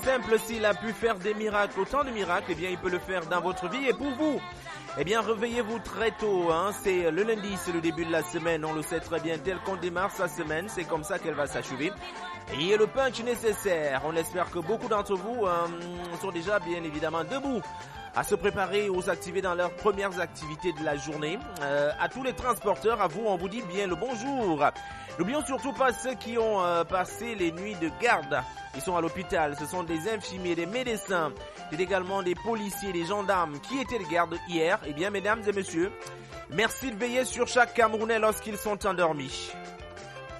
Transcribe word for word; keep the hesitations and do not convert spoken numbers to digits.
simple, s'il a pu faire des miracles, autant de miracles, eh bien il peut le faire dans votre vie et pour vous. Eh bien réveillez-vous très tôt, hein. C'est le lundi, c'est le début de la semaine, on le sait très bien, tel qu'on démarre sa semaine, c'est comme ça qu'elle va s'achever. Ayez le punch nécessaire, on espère que beaucoup d'entre vous euh, sont déjà bien évidemment debout à se préparer aux activités dans leurs premières activités de la journée. Euh, à tous les transporteurs, à vous, on vous dit bien le bonjour. N'oublions surtout pas ceux qui ont euh, passé les nuits de garde. Ils sont à l'hôpital, ce sont des infirmiers, des médecins, c'est également des policiers, des gendarmes qui étaient de garde hier. Eh bien, mesdames et messieurs, merci de veiller sur chaque Camerounais lorsqu'ils sont endormis.